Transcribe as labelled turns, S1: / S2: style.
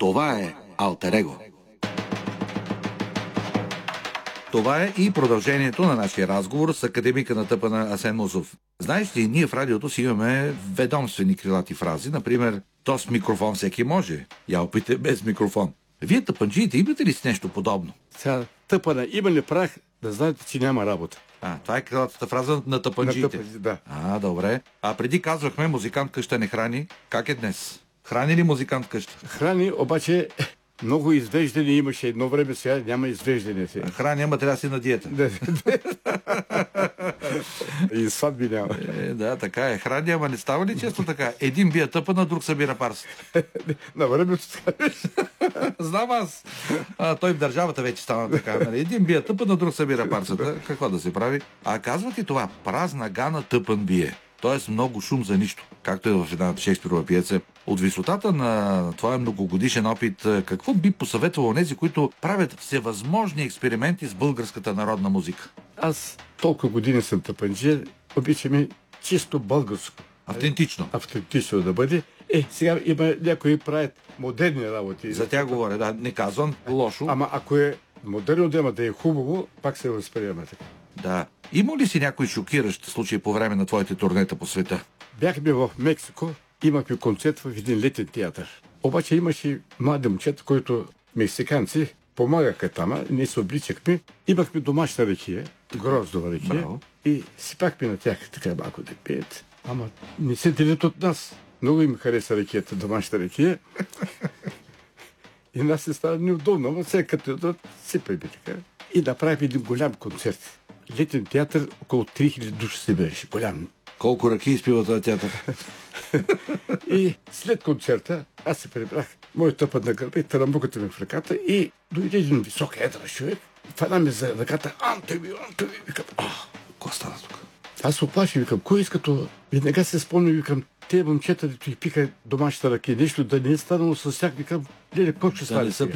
S1: Това е Алтер Его. Това е и продължението на нашия разговор с академика на ТП на Асен Мусов. Знаеш ли, ние в радиото си имаме ведомствени крилати фрази, например, то с микрофон всеки може. Я опите без микрофон. Вие тъпанджиите имате ли с нещо подобно?
S2: Сега тъпана има ли прах, да знаете, че няма работа.
S1: Това е крилатата фраза на тъпанджиите.
S2: Да.
S1: Добре. А преди казвахме, музикант къща не храни. Как е днес? Храни ли музикант къща?
S2: Храни, обаче много извеждане имаше едно време, сега няма извеждане.
S1: Храни, ама трябва да си на диета.
S2: И сватби няма.
S1: Да, така е. Храни, ама не става ли често така? Един бие тъпа, на друг събира парсата.
S2: На времето така.
S1: Знам аз. Той в държавата вече стана така. Нали? Един бие тъпа, на друг събира парсата. Какво да се прави? А казва ти това, празна гана тъпън бие. Тоест много шум за нищо, както е в една Шекспирова пиеса. От висотата на твоя многогодишен опит, какво би посъветвал онези, които правят всевъзможни експерименти с българската народна музика?
S2: Аз толкова години съм тъпанджия, обичаме чисто българско.
S1: Автентично.
S2: Автентично да бъде. Сега има някои правят модерни работи.
S1: За тях говоря, да, не казвам лошо.
S2: Ама ако е модерно да е хубаво, пак се възприема така.
S1: Да. Има ли си някой шокиращ случай по време на твоите турнета по света?
S2: Бяхме в Мексико, имахме концерт в един летен театър. Обаче имаше млади момчета, които мексиканци помагаха там, ние се обличахме. Имахме домашна ракия, гроздова ракия.
S1: Браво.
S2: И сипахме на тях така малко да пият. Ама не се делят от нас. Много им хареса ракията, домашна ракия. И нас се става неудобно, но сега като идват, сипайме така. И направихме един голям концерт. Летен театър, около 3000 души се беше. Голям.
S1: Колко ръки изпива този театър?
S2: И след концерта аз се прибрах, моят тъпът на гърба и тарамбуката ми в ръката и дойде един висок едър човек. Фана ми за ръката, Антови, викам,
S1: Какво стана тук?
S2: аз се оплаши, викам, кой искато? Веднага се спомня, викам, те момчета, дето и пиха домашната ръки, нещо да не е станало с тях, викам, леле, какво ще стане сега?